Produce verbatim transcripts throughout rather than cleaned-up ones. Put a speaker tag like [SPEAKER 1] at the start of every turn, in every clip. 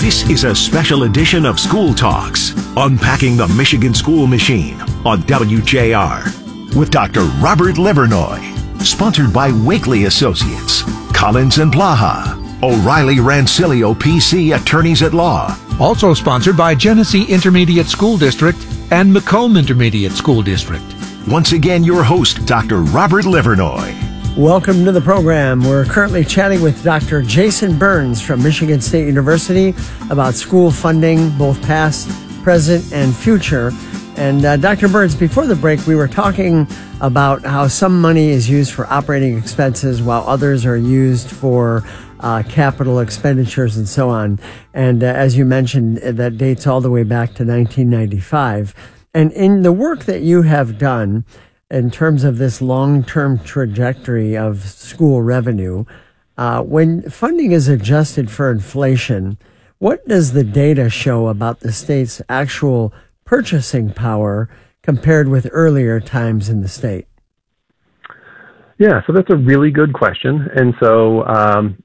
[SPEAKER 1] This is a special edition of School Talks, unpacking the Michigan school machine on W J R with Doctor Robert Livernoy, sponsored by Wakely Associates, Collins and Blaha, O'Reilly Rancilio P C Attorneys at Law.
[SPEAKER 2] Also sponsored by Genesee Intermediate School District and Macomb Intermediate School District.
[SPEAKER 1] Once again, your host, Doctor Robert Livernoy.
[SPEAKER 3] Welcome to the program. We're currently chatting with Doctor Jason Burns from Michigan State University about school funding, both past, present, and future. And uh, Doctor Burns, before the break, we were talking about how some money is used for operating expenses while others are used for uh, capital expenditures and so on. And uh, as you mentioned, that dates all the way back to nineteen ninety-five. And in the work that you have done, in terms of this long-term trajectory of school revenue, uh, when funding is adjusted for inflation, what does the data show about the state's actual purchasing power compared with earlier times in the state?
[SPEAKER 4] Yeah, so that's a really good question. And so um,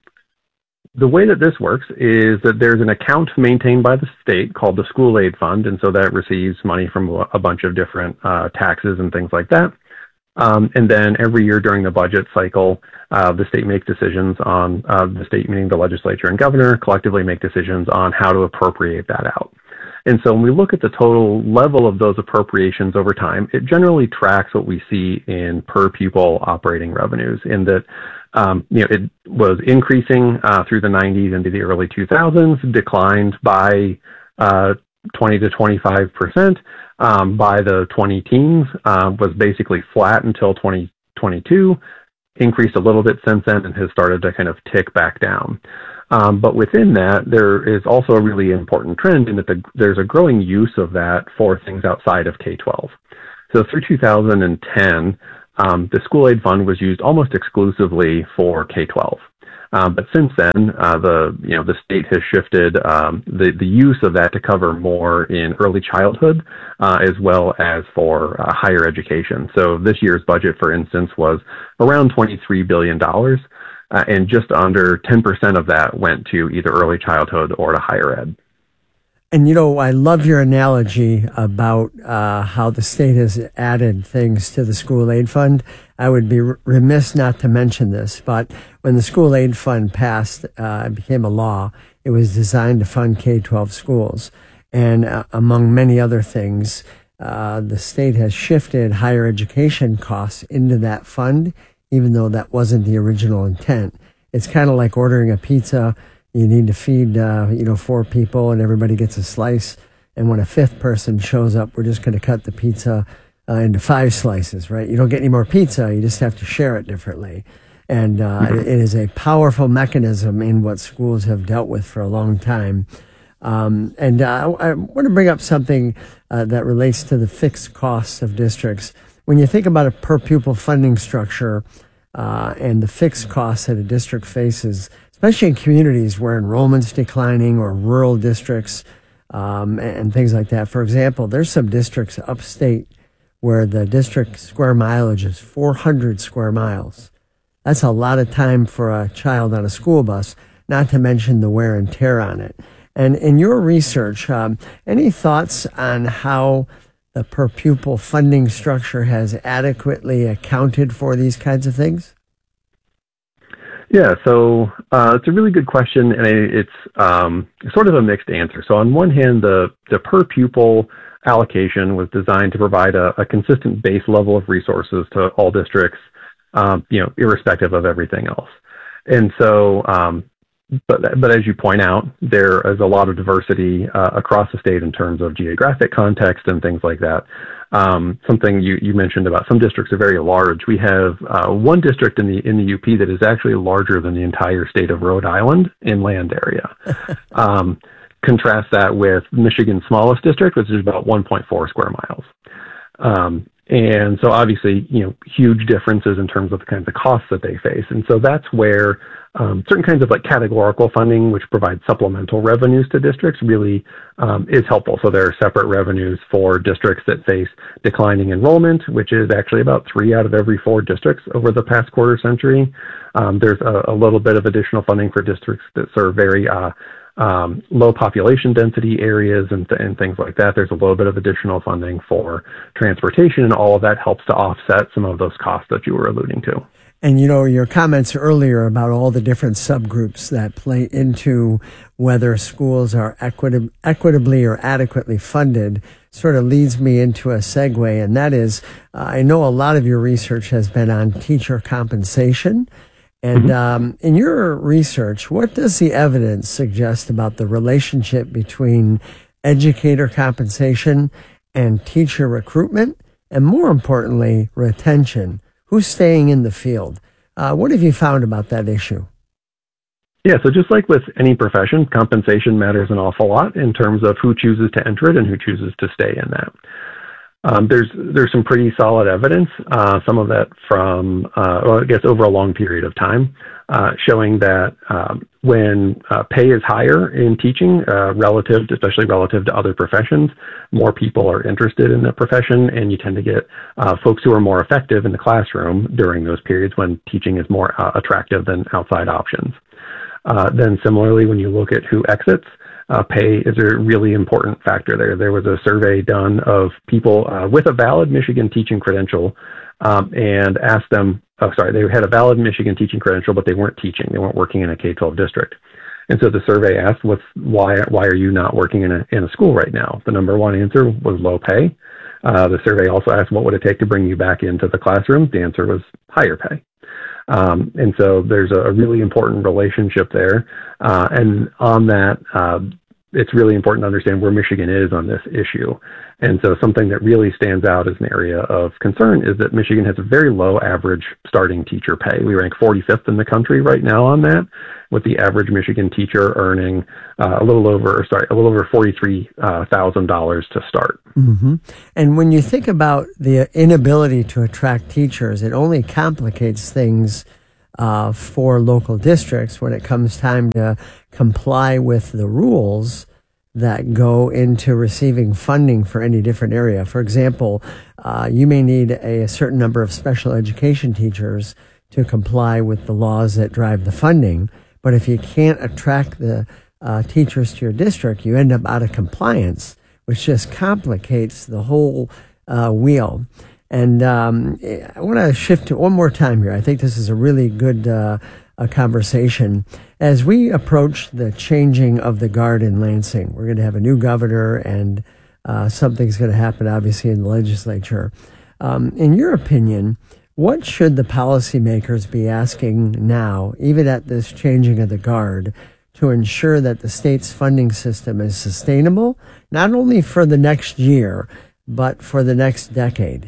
[SPEAKER 4] the way that this works is that there's an account maintained by the state called the School Aid Fund, and so that receives money from a bunch of different uh, taxes and things like that. Um, and then every year during the budget cycle, uh, the state makes decisions on, uh, the state meaning the legislature and governor, collectively make decisions on how to appropriate that out. And so when we look at the total level of those appropriations over time, it generally tracks what we see in per pupil operating revenues, in that Um, you know, it was increasing uh, through the nineties into the early two thousands, declined by uh, twenty to twenty-five percent. Um, by the twenty teens, uh, was basically flat until twenty twenty-two, increased a little bit since then and has started to kind of tick back down. Um, but within that, there is also a really important trend in that the, there's a growing use of that for things outside of K twelve. So through two thousand ten, Um, the School Aid Fund was used almost exclusively for K twelve. Um, but since then, uh, the you know the state has shifted um, the the use of that to cover more in early childhood, uh, as well as for uh, higher education. So this year's budget, for instance, was around twenty-three billion dollars, uh, and just under ten percent of that went to either early childhood or to higher ed.
[SPEAKER 3] And, you know, I love your analogy about uh, how the state has added things to the School Aid Fund. I would be remiss not to mention this, but when the School Aid Fund passed, uh, it became a law. It was designed to fund K twelve schools. And uh, among many other things, uh, the state has shifted higher education costs into that fund, even though that wasn't the original intent. It's kind of like ordering a pizza. You need to feed, uh, you know, four people and everybody gets a slice. And when a fifth person shows up, we're just going to cut the pizza uh, into five slices, right? You don't get any more pizza. You just have to share it differently. And uh, it, it is a powerful mechanism in what schools have dealt with for a long time. Um, and uh, I, I want to bring up something uh, that relates to the fixed costs of districts. When you think about a per pupil funding structure uh, and the fixed costs that a district faces, especially in communities where enrollment's declining or rural districts um, and, and things like that. For example, there's some districts upstate where the district square mileage is four hundred square miles. That's a lot of time for a child on a school bus, not to mention the wear and tear on it. And in your research, um, any thoughts on how the per pupil funding structure has adequately accounted for these kinds of things?
[SPEAKER 4] Yeah, so uh, it's a really good question, and it's um, sort of a mixed answer. So on one hand, the, the per pupil allocation was designed to provide a, a consistent base level of resources to all districts, um, you know, irrespective of everything else. And so, um, but but as you point out, there is a lot of diversity uh, across the state in terms of geographic context and things like that. Um, something you, you mentioned about some districts are very large. We have uh, one district in the in the U P that is actually larger than the entire state of Rhode Island in land area. um, contrast that with Michigan's smallest district, which is about one point four square miles. Um, and so obviously, you know, huge differences in terms of the kinds of costs that they face. And so that's where um, certain kinds of like categorical funding, which provides supplemental revenues to districts, really um, is helpful. So there are separate revenues for districts that face declining enrollment, which is actually about three out of every four districts over the past quarter century. Um, there's a, a little bit of additional funding for districts that serve very uh, um, low population density areas and, th- and things like that, there's a little bit of additional funding for transportation, and all of that helps to offset some of those costs that you were alluding to.
[SPEAKER 3] And, you know, your comments earlier about all the different subgroups that play into whether schools are equita- equitably or adequately funded sort of leads me into a segue, and that is, uh, I know a lot of your research has been on teacher compensation. And
[SPEAKER 4] Mm-hmm.
[SPEAKER 3] um, in your research, what does the evidence suggest about the relationship between educator compensation and teacher recruitment, and more importantly, retention? Who's staying in the field? Uh, what have you found about that issue?
[SPEAKER 4] Yeah, so just like with any profession, compensation matters an awful lot in terms of who chooses to enter it and who chooses to stay in that. Um, there's there's some pretty solid evidence, uh, some of that from, uh, well, I guess over a long period of time, uh, showing that um, when uh, pay is higher in teaching, uh, relative, to, especially relative to other professions, more people are interested in the profession, and you tend to get uh, folks who are more effective in the classroom during those periods when teaching is more uh, attractive than outside options. Uh, then similarly, when you look at who exits, Uh, pay is a really important factor there. There was a survey done of people uh, with a valid Michigan teaching credential um, and asked them, oh, sorry, they had a valid Michigan teaching credential, but they weren't teaching. They weren't working in a K twelve district. And so the survey asked, what's, why, why are you not working in a, in a school right now? The number one answer was low pay. Uh, the survey also asked, what would it take to bring you back into the classroom? The answer was higher pay. Um, and so there's a really important relationship there. Uh, and on that, uh, it's really important to understand where Michigan is on this issue. And so something that really stands out as an area of concern is that Michigan has a very low average starting teacher pay. We rank forty-fifth in the country right now on that, with the average Michigan teacher earning uh, a little over, sorry, a little over forty-three thousand dollars to start.
[SPEAKER 3] Mm-hmm. And when you think about the inability to attract teachers, it only complicates things uh, for local districts when it comes time to comply with the rules that go into receiving funding for any different area. For example, uh, you may need a, a certain number of special education teachers to comply with the laws that drive the funding. But if you can't attract the uh, teachers to your district, you end up out of compliance, which just complicates the whole uh, wheel. And um, I want to shift to one more time here. I think this is a really good uh, a conversation. As we approach the changing of the guard in Lansing, we're going to have a new governor, and uh, something's going to happen, obviously, in the legislature. Um, in your opinion, what should the policymakers be asking now, even at this changing of the guard, to ensure that the state's funding system is sustainable, not only for the next year, but for the next decade?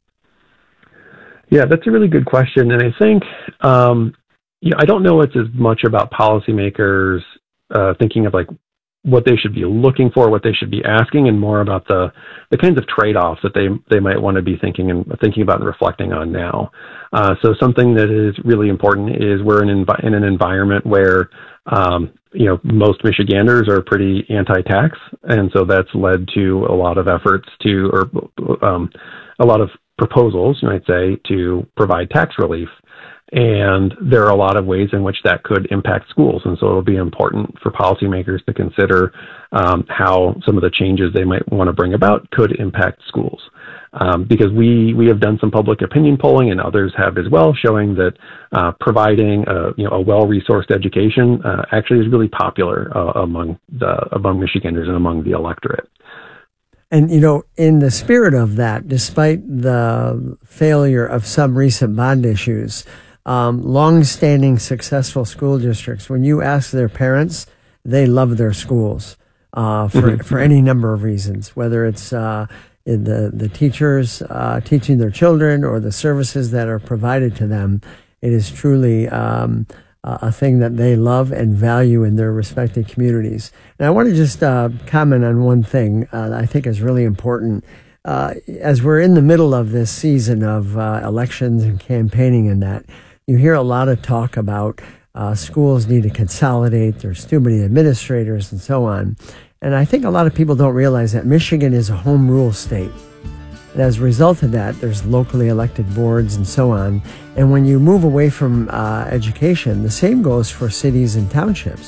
[SPEAKER 4] Yeah, that's a really good question. And I think, um, you know, I don't know it's as much about policymakers uh, thinking of like what they should be looking for, what they should be asking, and more about the, the kinds of trade-offs that they, they might want to be thinking and thinking about and reflecting on now. Uh, so something that is really important is we're in, envi- in an environment where, um, you know, most Michiganders are pretty anti-tax. And so that's led to a lot of efforts to, or um, a lot of proposals, you might say, to provide tax relief. And there are a lot of ways in which that could impact schools. And so it'll be important for policymakers to consider um, how some of the changes they might want to bring about could impact schools. Um, because we, we have done some public opinion polling, and others have as well, showing that uh, providing a, you know, a well-resourced education uh, actually is really popular uh, among the, among Michiganders and among the electorate.
[SPEAKER 3] And, you know, in the spirit of that, despite the failure of some recent bond issues, um, long-standing successful school districts, when you ask their parents, they love their schools uh, for, mm-hmm. for any number of reasons, whether it's uh, in the, the teachers uh, teaching their children or the services that are provided to them. It is truly um, a thing that they love and value in their respective communities. And I want to just uh, comment on one thing uh, that I think is really important. Uh, as we're in the middle of this season of uh, elections and campaigning and that, you hear a lot of talk about uh, schools need to consolidate, there's too many administrators and so on. And I think a lot of people don't realize that Michigan is a home rule state. And as a result of that, there's locally elected boards and so on. And when you move away from uh, education, the same goes for cities and townships.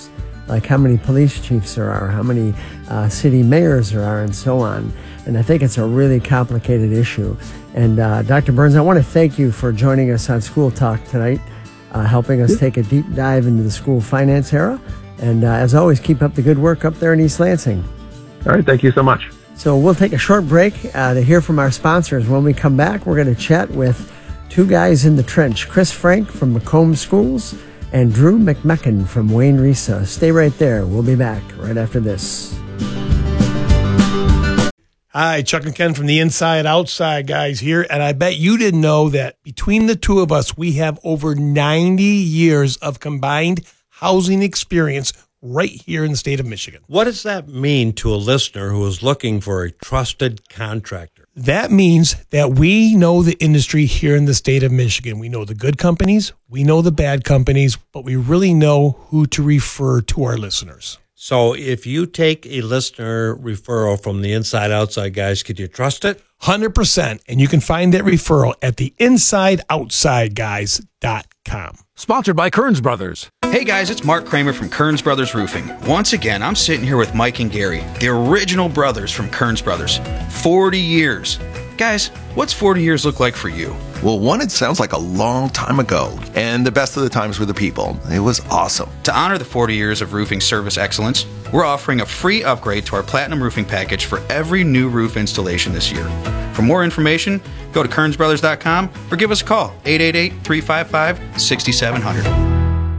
[SPEAKER 3] like how many police chiefs there are, how many uh, city mayors there are, and so on. And I think it's a really complicated issue. And uh, Doctor Burns, I want to thank you for joining us on School Talk tonight, uh, helping us take a deep dive into the school finance era. And uh, as always, keep up the good work up there in East Lansing.
[SPEAKER 4] All right, thank you so much.
[SPEAKER 3] So we'll take a short break uh, to hear from our sponsors. When we come back, we're going to chat with two guys in the trench, Chris Frank from Macomb Schools and Drew McMecken from Wayne Risa. Stay right there. We'll be back right after this.
[SPEAKER 5] Hi, Chuck and Ken from the Inside Outside guys here, and I bet you didn't know that between the two of us, we have over ninety years of combined housing experience right here in the state of Michigan.
[SPEAKER 6] What does that mean to a listener who is looking for a trusted contractor?
[SPEAKER 5] That means that we know the industry here in the state of Michigan. We know the good companies, we know the bad companies, but we really know who to refer to our listeners.
[SPEAKER 6] So if you take a listener referral from the Inside Outside guys, could you trust it?
[SPEAKER 5] one hundred percent. And you can find that referral at the inside outside guys dot com.
[SPEAKER 2] Sponsored by Kearns Brothers.
[SPEAKER 7] Hey guys, it's Mark Kramer from Kearns Brothers Roofing. Once again, I'm sitting here with Mike and Gary, the original brothers from Kearns Brothers. forty years. Guys, what's forty years look like for you?
[SPEAKER 8] Well, one, it sounds like a long time ago, and the best of the times were the people. It was awesome.
[SPEAKER 7] To honor the forty years of roofing service excellence, we're offering a free upgrade to our Platinum Roofing package for every new roof installation this year. For more information, go to kearns brothers dot com or give us a call, eight eight eight, three five five, six seven zero zero.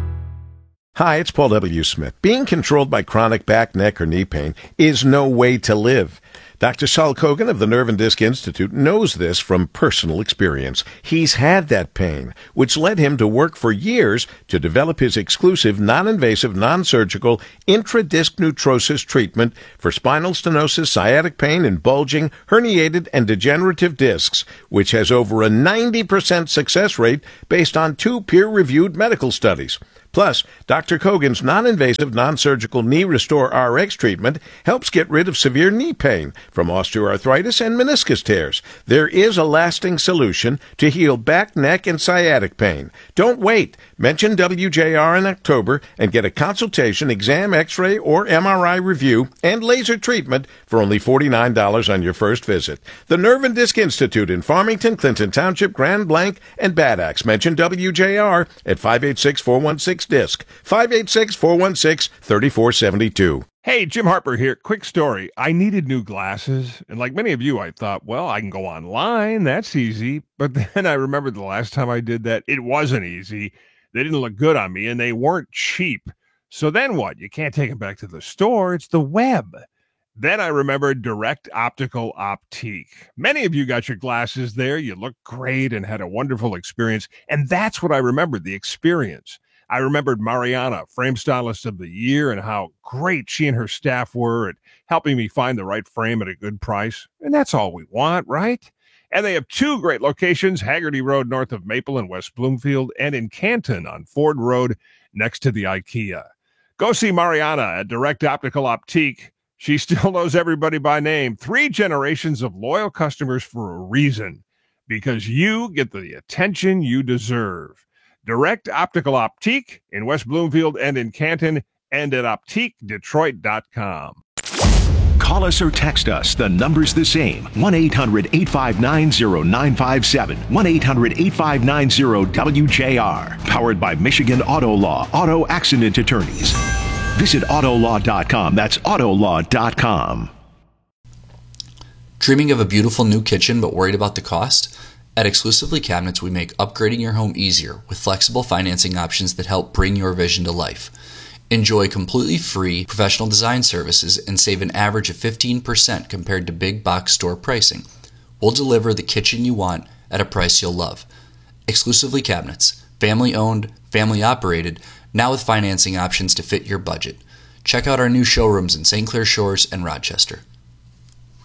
[SPEAKER 9] Hi, it's Paul W. Smith. Being controlled by chronic back, neck, or knee pain is no way to live. Doctor Saul Kogan of the Nerve and Disc Institute knows this from personal experience. He's had that pain, which led him to work for years to develop his exclusive, non-invasive, non-surgical intradisc neutrosis treatment for spinal stenosis, sciatic pain, and bulging, herniated, and degenerative discs, which has over a ninety percent success rate based on two peer-reviewed medical studies. Plus, Doctor Kogan's non-invasive, non-surgical Knee Restore R X treatment helps get rid of severe knee pain from osteoarthritis and meniscus tears. There is a lasting solution to heal back, neck, and sciatic pain. Don't wait. Mention W J R in October and get a consultation, exam, x-ray, or M R I review and laser treatment for only forty-nine dollars on your first visit. The Nerve and Disc Institute in Farmington, Clinton Township, Grand Blanc, and Bad Axe. Mention W J R at five eight six, four one six, DISC, five eight six, four one six, three four seven two.
[SPEAKER 10] Hey, Jim Harper here. Quick story. I needed new glasses, and like many of you, I thought, well, I can go online. That's easy. But then I remembered the last time I did that, it wasn't easy. They didn't look good on me, and they weren't cheap. So then what? You can't take them back to the store. It's the web. Then I remembered Direct Optical Optique. Many of you got your glasses there. You looked great and had a wonderful experience. And that's what I remembered, the experience. I remembered Mariana, Frame Stylist of the Year, and how great she and her staff were at helping me find the right frame at a good price. And that's all we want, right? And they have two great locations, Haggerty Road north of Maple in West Bloomfield, and in Canton on Ford Road next to the IKEA. Go see Mariana at Direct Optical Optique. She still knows everybody by name. Three generations of loyal customers for a reason, because you get the attention you deserve. Direct Optical Optique in West Bloomfield and in Canton, and at optique detroit dot com.
[SPEAKER 1] Call us or text us. The number's the same. one eight hundred, eight five nine, zero nine five seven. one eight hundred, eight five nine, zero W J R. Powered by Michigan Auto Law, Auto Accident Attorneys. Visit auto law dot com. That's auto law dot com.
[SPEAKER 11] Dreaming of a beautiful new kitchen but worried about the cost? At Exclusively Cabinets, we make upgrading your home easier with flexible financing options that help bring your vision to life. Enjoy completely free professional design services and save an average of fifteen percent compared to big box store pricing. We'll deliver the kitchen you want at a price you'll love. Exclusively Cabinets, family owned, family operated, now with financing options to fit your budget. Check out our new showrooms in Saint Clair Shores and Rochester.